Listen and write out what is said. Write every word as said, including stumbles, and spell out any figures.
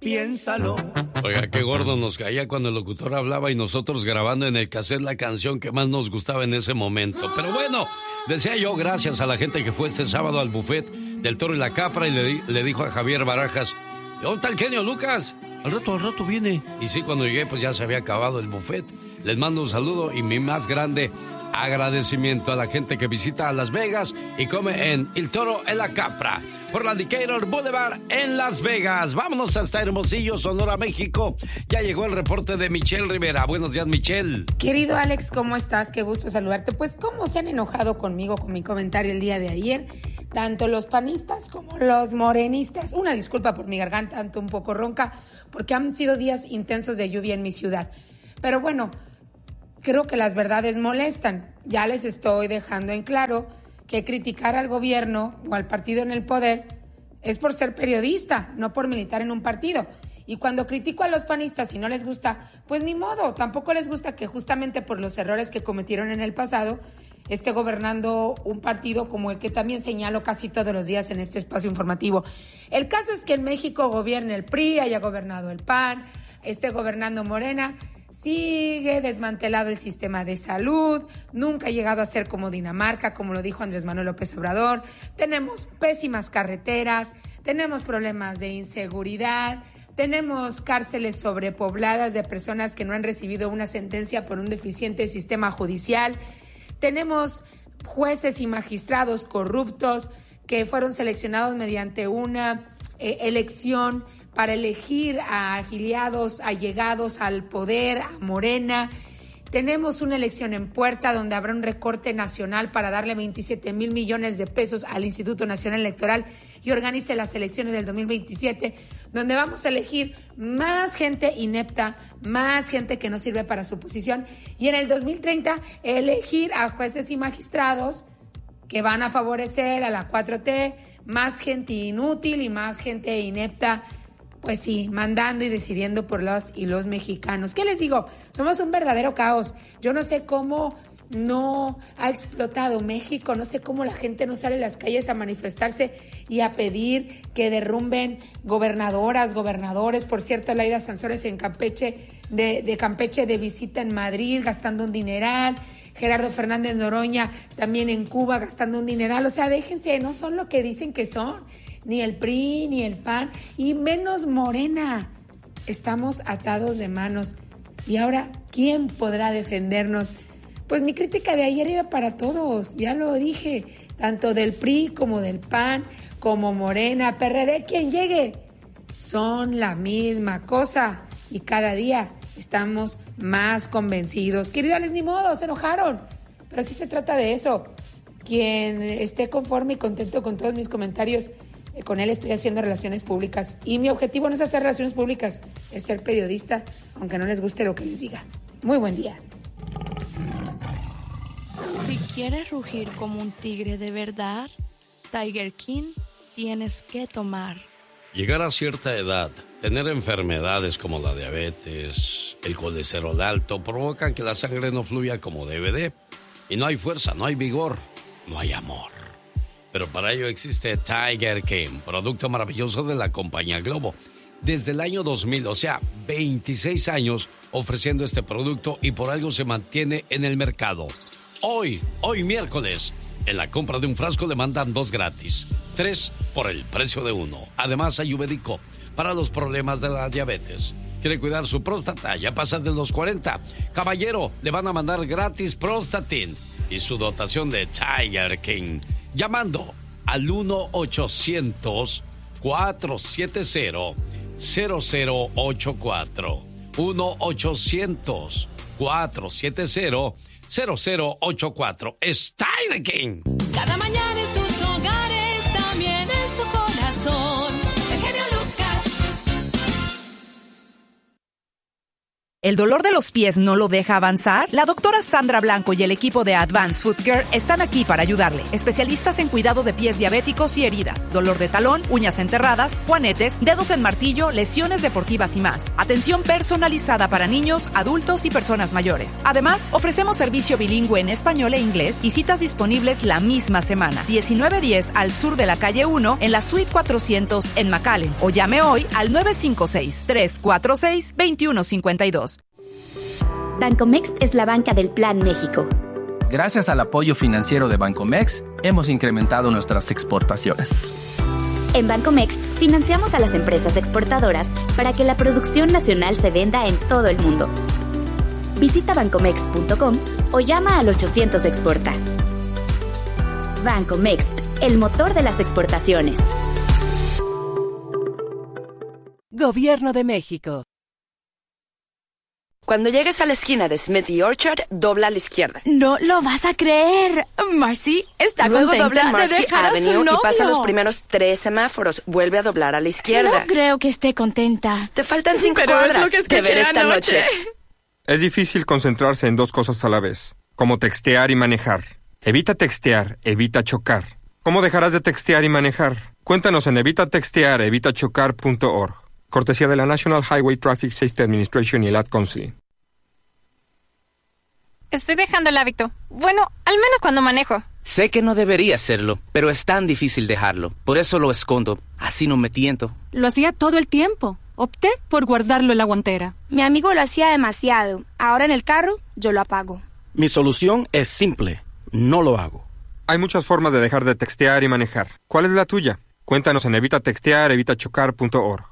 piénsalo. Oiga, qué gordo nos caía cuando el locutor hablaba y nosotros grabando en el cassette la canción que más nos gustaba en ese momento. Pero bueno, decía yo, gracias a la gente que fue este sábado al buffet del Toro y la Capra y le, le dijo a Javier Barajas, ¿dónde está el genio Lucas? Al rato, al rato viene. Y sí, cuando llegué pues ya se había acabado el buffet. Les mando un saludo y mi más grande agradecimiento a la gente que visita Las Vegas y come en El Toro y la Capra por la Decatur Boulevard en Las Vegas. Vámonos hasta Hermosillo, Sonora, México. Ya llegó el reporte de Michelle Rivera. Buenos días, Michelle. Querido Alex, ¿cómo estás? Qué gusto saludarte. Pues, ¿cómo se han enojado conmigo con mi comentario el día de ayer? Tanto los panistas como los morenistas. Una disculpa por mi garganta, tanto un poco ronca, porque han sido días intensos de lluvia en mi ciudad. Pero bueno, creo que las verdades molestan. Ya les estoy dejando en claro que criticar al gobierno o al partido en el poder es por ser periodista, no por militar en un partido. Y cuando critico a los panistas y no les gusta, pues ni modo, tampoco les gusta que justamente por los errores que cometieron en el pasado esté gobernando un partido como el que también señalo casi todos los días en este espacio informativo. El caso es que en México gobierne el P R I, haya gobernado el P A N, esté gobernando Morena. Sigue desmantelado el sistema de salud, nunca ha llegado a ser como Dinamarca, como lo dijo Andrés Manuel López Obrador. Tenemos pésimas carreteras, tenemos problemas de inseguridad, tenemos cárceles sobrepobladas de personas que no han recibido una sentencia por un deficiente sistema judicial, tenemos jueces y magistrados corruptos que fueron seleccionados mediante una eh, elección para elegir a afiliados, allegados al poder, a Morena. Tenemos una elección en puerta donde habrá un recorte nacional para darle veintisiete mil millones de pesos al Instituto Nacional Electoral y organice las elecciones del dos mil veintisiete, donde vamos a elegir más gente inepta, más gente que no sirve para su posición, y en el dos mil treinta elegir a jueces y magistrados que van a favorecer a la cuatro T, más gente inútil y más gente inepta. Pues sí, mandando y decidiendo por los y los mexicanos. ¿Qué les digo? Somos un verdadero caos. Yo no sé cómo no ha explotado México, no sé cómo la gente no sale a las calles a manifestarse y a pedir que derrumben gobernadoras, gobernadores. Por cierto, Laida Sansores en Campeche, de, de Campeche de visita en Madrid, gastando un dineral. Gerardo Fernández Noroña también en Cuba, gastando un dineral. O sea, déjense, no son lo que dicen que son. Ni el P R I, ni el P A N, y menos Morena. Estamos atados de manos. Y ahora, ¿quién podrá defendernos? Pues mi crítica de ayer iba para todos, ya lo dije, tanto del P R I como del P A N, como Morena, P R D, quien llegue, son la misma cosa. Y cada día estamos más convencidos. Querido Alex, ni modo, se enojaron. Pero sí se trata de eso. Quien esté conforme y contento con todos mis comentarios, con él estoy haciendo relaciones públicas y mi objetivo no es hacer relaciones públicas, es ser periodista, aunque no les guste lo que les diga. Muy buen día. Si quieres rugir como un tigre de verdad, Tiger King tienes que tomar. Llegar a cierta edad, tener enfermedades como la diabetes, el colesterol alto, provocan que la sangre no fluya como debe de. Y no hay fuerza, no hay vigor, no hay amor. Pero para ello existe Tiger King, producto maravilloso de la compañía Globo. Desde el año dos mil, o sea, veintiséis años ofreciendo este producto y por algo se mantiene en el mercado. Hoy, hoy miércoles, en la compra de un frasco le mandan dos gratis, tres por el precio de uno. Además hay Ubedico para los problemas de la diabetes. ¿Quiere cuidar su próstata? Ya pasa de los cuarenta. Caballero, le van a mandar gratis Prostatin y su dotación de Tiger King. Llamando al uno ochocientos, cuatro siete cero, cero cero ocho cuatro. uno ochocientos, cuatro siete cero, cero cero ocho cuatro. Es Tiger King. Cada mañana en sus hogares, también en su corazón. ¿El dolor de los pies no lo deja avanzar? La doctora Sandra Blanco y el equipo de Advanced Foot Care están aquí para ayudarle. Especialistas en cuidado de pies diabéticos y heridas, dolor de talón, uñas enterradas, juanetes, dedos en martillo, lesiones deportivas y más. Atención personalizada para niños, adultos y personas mayores. Además, ofrecemos servicio bilingüe en español e inglés y citas disponibles la misma semana. diecinueve diez al sur de la calle uno en la suite cuatrocientos en McAllen. O llame hoy al nueve cinco seis, tres cuatro seis, dos uno cinco dos. Bancomext es la banca del Plan México. Gracias al apoyo financiero de Bancomext, hemos incrementado nuestras exportaciones. En Bancomext, financiamos a las empresas exportadoras para que la producción nacional se venda en todo el mundo. Visita bancomext punto com o llama al ochocientos exporta. Bancomext, el motor de las exportaciones. Gobierno de México. Cuando llegues a la esquina de Smith y Orchard, dobla a la izquierda. No lo vas a creer. Marcy está Luego contenta dobla en Marcy de dejar Avenue a su novio. y pasa los primeros tres semáforos. Vuelve a doblar a la izquierda. No creo que esté contenta. Te faltan cinco Pero cuadras. es lo que escuché Te veré esta anoche. noche. Es difícil concentrarse en dos cosas a la vez, como textear y manejar. Evita textear, evita chocar. ¿Cómo dejarás de textear y manejar? Cuéntanos en evita textear evita chocar punto org. Cortesía de la National Highway Traffic Safety Administration y el Ad Council. Estoy dejando el hábito. Bueno, al menos cuando manejo. Sé que no debería hacerlo, pero es tan difícil dejarlo. Por eso lo escondo. Así no me tiento. Lo hacía todo el tiempo. Opté por guardarlo en la guantera. Mi amigo lo hacía demasiado. Ahora en el carro, yo lo apago. Mi solución es simple. No lo hago. Hay muchas formas de dejar de textear y manejar. ¿Cuál es la tuya? Cuéntanos en evita textear evita chocar punto org.